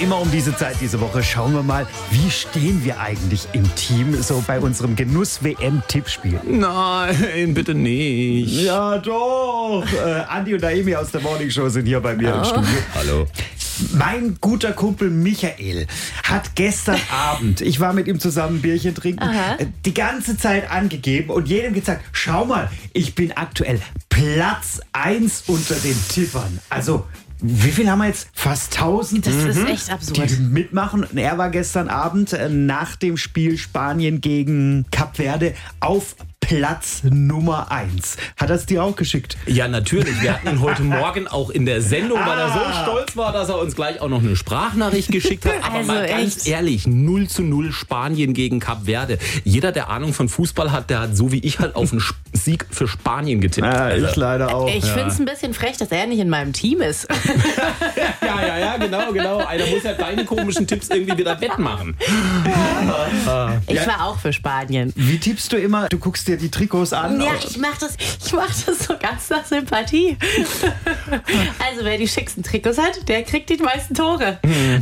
immer um diese Zeit diese Woche schauen wir mal, wie stehen wir eigentlich im Team, so bei unserem Genuss-WM-Tippspiel. Nein, bitte nicht. Ja doch, Andi und Naomi aus der Morning Show sind hier bei mir im Studio. Hallo. Mein guter Kumpel Michael hat gestern Abend, ich war mit ihm zusammen ein Bierchen trinken, die ganze Zeit angegeben und jedem gesagt, schau mal, ich bin aktuell Platz 1 unter den Tippern. Also, wie viel haben wir jetzt? Fast 1000? Das ist echt absurd. Die mitmachen. Und er war gestern Abend nach dem Spiel Spanien gegen Kap Verde auf Platz Nummer 1. Hat er es dir auch geschickt? Ja, natürlich. Wir hatten ihn heute Morgen auch in der Sendung, weil er so stolz war, dass er uns gleich auch noch eine Sprachnachricht geschickt hat. Aber Also mal ganz echt? ehrlich, 0:0 Spanien gegen Kap Verde. Jeder, der Ahnung von Fußball hat, der hat so wie ich halt auf einen Sieg für Spanien getippt. Ich leider auch. Ich finde es ein bisschen frech, dass er nicht in meinem Team ist. Ja, genau. Einer muss ja deine komischen Tipps irgendwie wieder wettmachen. Ich war auch für Spanien. Wie tippst du immer? Du guckst dir die Trikots an? Ja, ich mach das so ganz nach Sympathie. Also wer die schicksten Trikots hat, der kriegt die meisten Tore.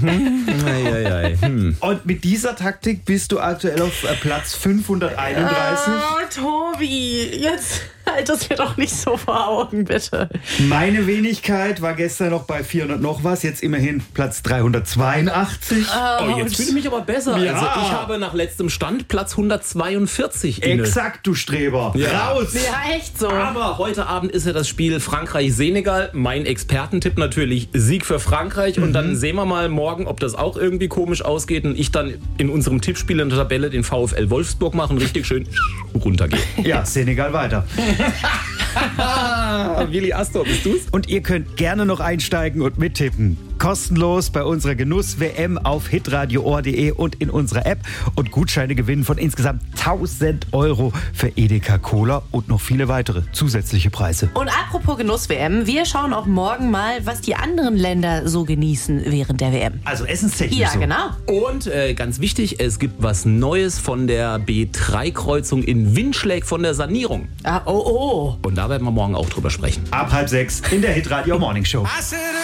Und mit dieser Taktik bist du aktuell auf Platz 531. Oh, Tobi, jetzt halt das mir doch nicht so vor Augen, bitte. Meine Wenigkeit war gestern noch bei 400 noch was, jetzt immerhin Platz 382. Oh, jetzt fühle ich mich aber besser. Ja. Also ich habe nach letztem Stand Platz 142 inne. Exakt, du Streber. Ja. Raus! Ja, echt so. Aber heute Abend ist ja das Spiel Frankreich-Senegal. Mein Expertentipp natürlich Sieg für Frankreich. Und dann sehen wir mal morgen, ob das auch irgendwie komisch ausgeht. Und ich dann in unserem Tippspiel in der Tabelle den VfL Wolfsburg machen, richtig schön runtergehen. Ja, Senegal weiter. Willi Astor, bist du's? Und ihr könnt gerne noch einsteigen und mittippen. Kostenlos bei unserer Genuss-WM auf hitradioohr.de und in unserer App. Und Gutscheine gewinnen von insgesamt 1000 € für Edeka Cola und noch viele weitere zusätzliche Preise. Und apropos Genuss-WM, wir schauen auch morgen mal, was die anderen Länder so genießen während der WM. Also essenstechnisch Ja, so. genau. Und ganz wichtig, es gibt was Neues von der B3-Kreuzung in Windschläg von der Sanierung. Oh. Und da werden wir morgen auch drüber sprechen. Ab 5:30 in der Hitradio Morning Show.